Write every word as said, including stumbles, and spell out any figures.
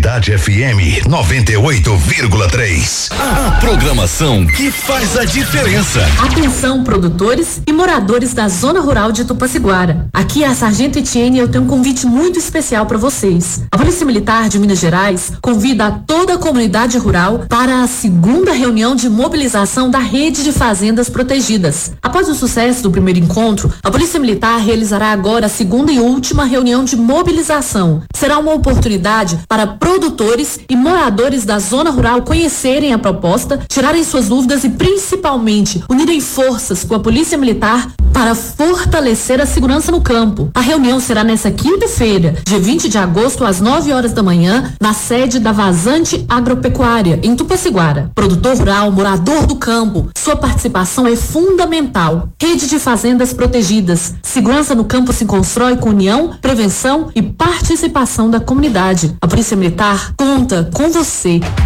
Cidade F M noventa e oito vírgula três. A programação que faz a diferença. Atenção, produtores e moradores da zona rural de Tupaciguara. Aqui é a Sargento Etienne e eu tenho um convite muito especial para vocês. A Polícia Militar de Minas Gerais convida a toda a comunidade rural para a segunda reunião de mobilização da Rede de Fazendas Protegidas. Após o sucesso do primeiro encontro, a Polícia Militar realizará agora a segunda e última reunião de mobilização. Será uma oportunidade para produtores e moradores da zona rural conhecerem a proposta, tirarem suas dúvidas e principalmente unirem forças com a Polícia Militar para fortalecer a segurança no campo. A reunião será nesta quinta-feira, dia vinte de agosto, às nove horas da manhã, na sede da Vazante Agropecuária, em Tupaciguara. Produtor rural, morador do campo, sua participação é fundamental. Rede de Fazendas Protegidas. Segurança no campo se constrói com união, prevenção e participação da comunidade. A Polícia Militar conta com você.